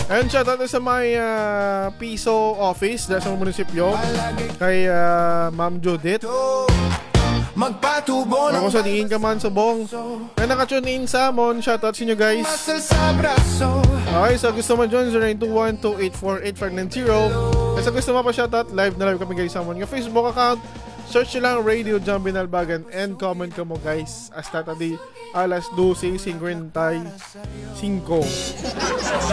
And shoutout sa may piso office dahil sa munisipyo kay Ma'am Judith. Ako sa diin ka man sa bong kaya nakatune in sa mon. Shoutout sa inyo guys. Okay, so gusto mo dyan 0921-284-8590. Kaya sa gusto mo pa shoutout, live na live kami guys sa mon yung Facebook account. Search nyo lang Radio Jam Binalbagan and comment ka mo guys hasta tadi alas 12:55.